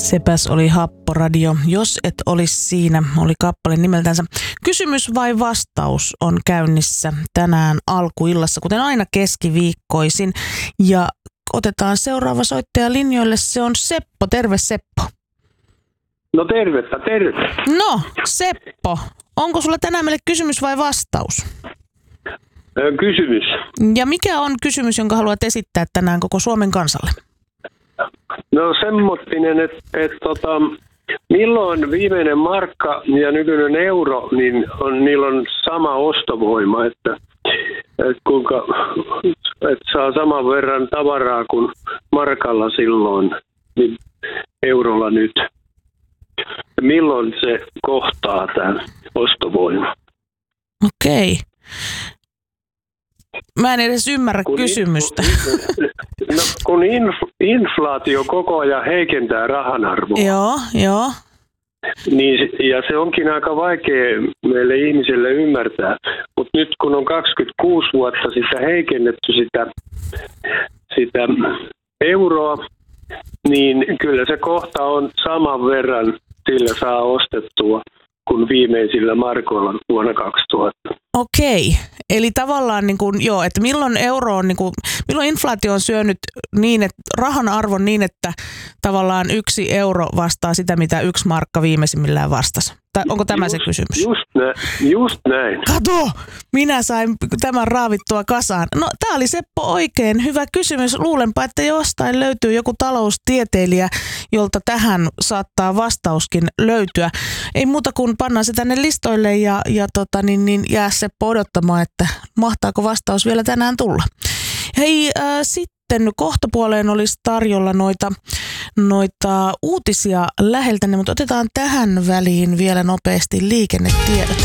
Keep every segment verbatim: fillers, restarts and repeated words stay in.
Sepäs oli Happoradio. Jos et olisi siinä, oli kappale nimeltänsä. Kysymys vai vastaus on käynnissä tänään alkuillassa, kuten aina keskiviikkoisin. Ja otetaan seuraava soittaja linjoille. Se on Seppo. Terve Seppo. No tervettä, terve. No Seppo, onko sulla tänään meille kysymys vai vastaus? Kysymys. Ja mikä on kysymys, jonka haluat esittää tänään koko Suomen kansalle? No semmoinen, että et, tota, milloin viimeinen markka ja nykyinen euro, niin on, niillä on sama ostovoima, että et kuinka, et saa saman verran tavaraa kuin markalla silloin, niin eurolla nyt. Milloin se kohtaa tämä ostovoima? Okei. Mä en edes ymmärrä kun kysymystä. In, no, kun inf- inflaatio koko ajan heikentää rahan arvoa. Joo, joo. Niin, ja se onkin aika vaikea meille ihmisille ymmärtää. Mutta nyt kun on kaksikymmentäkuusi vuotta sitä heikennetty sitä, sitä euroa, niin kyllä se kohta on saman verran sillä saa ostettua kuin viimeisillä markoilla vuonna kaksituhatta. Okei, eli tavallaan niin kuin, joo, että milloin euro on, niin kuin, milloin inflaatio on syönyt niin, että rahan arvon niin, että tavallaan yksi euro vastaa sitä, mitä yksi markka viimeisimmillään vastasi. Tai onko tämä just, se kysymys? Just, nä, just näin. Kato, minä sain tämän raavittua kasaan. No, tämä oli Seppo oikein hyvä kysymys. Luulenpa, että jostain löytyy joku taloustieteilijä, jolta tähän saattaa vastauskin löytyä. Ei muuta kuin pannaan se tänne listoille ja, ja tota, niin, niin jää Seppo odottamaan, että mahtaako vastaus vielä tänään tulla. Hei, äh, sitten kohtapuoleen olisi tarjolla noita, noita uutisia läheltä, mutta otetaan tähän väliin vielä nopeasti liikennetiedot.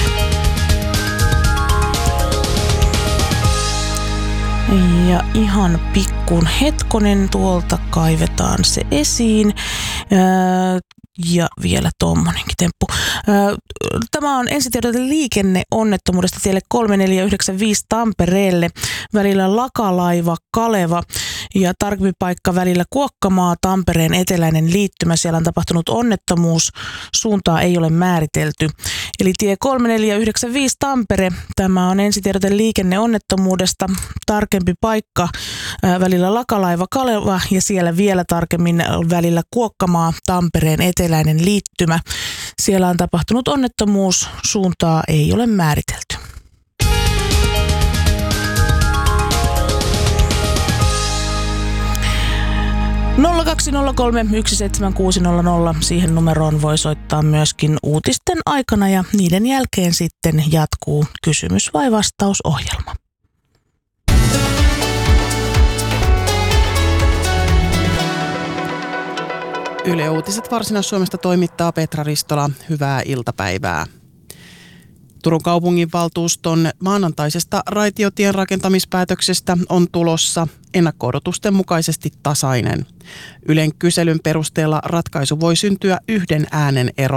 Ja ihan pikkun hetkonen tuolta kaivetaan se esiin. Äh, Ja vielä tommonenkin temppu. Tämä on ensitiedot liikenneonnettomuudesta tielle kolme neljä yhdeksän viisi Tampereelle välillä Lakalaiva Kaleva ja tarkempi paikka välillä Kuokkamaa Tampereen eteläinen liittymä. Siellä on tapahtunut onnettomuus. Suuntaa ei ole määritelty. Eli tie kolme neljä yhdeksän viisi Tampere. Tämä on ensitiedot liikenneonnettomuudesta. Tarkempi paikka välillä Lakalaiva Kaleva ja siellä vielä tarkemmin välillä Kuokkamaa Tampereen eteläinen liittymä. Siellä on tapahtunut onnettomuus, suuntaa ei ole määritelty. nolla kaksi nolla kolme yksi seitsemän kuusi nolla nolla. Siihen numeroon voi soittaa myöskin uutisten aikana ja niiden jälkeen sitten jatkuu kysymys vai vastausohjelma. Yle Uutiset Varsinais-Suomesta toimittaa Petra Ristola. Hyvää iltapäivää. Turun kaupunginvaltuuston maanantaisesta raitiotien rakentamispäätöksestä on tulossa ennakko-odotusten mukaisesti tasainen. Ylen kyselyn perusteella ratkaisu voi syntyä yhden äänen ero.